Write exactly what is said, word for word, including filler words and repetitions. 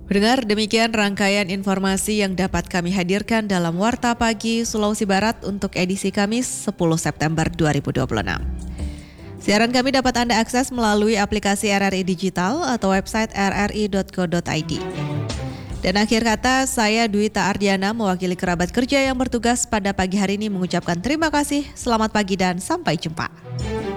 Pendengar, demikian rangkaian informasi yang dapat kami hadirkan dalam Warta Pagi Sulawesi Barat untuk edisi Kamis sepuluh September dua ribu dua puluh enam. Siaran kami dapat Anda akses melalui aplikasi R R I Digital atau website r r i dot co dot i d. Dan akhir kata, saya Dwita Ardiana mewakili kerabat kerja yang bertugas pada pagi hari ini mengucapkan terima kasih, selamat pagi dan sampai jumpa.